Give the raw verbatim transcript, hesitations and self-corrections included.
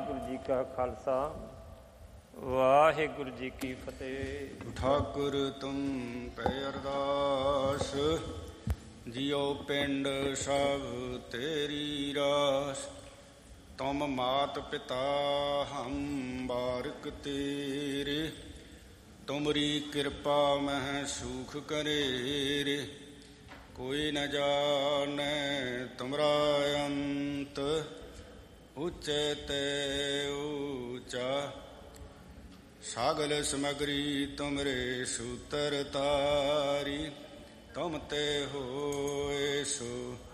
ਵਾਹਿਗੁਰੂ ਜੀ ਕਾ ਖਾਲਸਾ, ਵਾਹਿਗੁਰੂ ਜੀ ਕੀ ਫਤਿਹ। ਠਾਕੁਰ ਤੁਮ ਪੈ ਅਰਦਾਸ, ਜਿਉ ਪਿੰਡ ਸਭ ਤੇਰੀ ਰਾਸ। ਤੁਮ ਮਾਤ ਪਿਤਾ ਹਮ ਬਾਰਕ ਤੇਰੇ, ਤੁਮਰੀ ਕਿਰਪਾ ਮਹਿ ਸੂਖ ਕਰੇ ਰੇ। ਕੋਈ ਨ ਜਾਣੈ ਤੁਮਰਾ ਅੰਤ, ਉੱਚੇ ਤੇ ਊਚਾ। ਸਾਗਲ ਸਮਗਰੀ ਤੁਮਰੇ ਸੂਤਰ ਤਾਰੀ, ਤੁਮ ਤੇ ਹੋਏ ਸੋ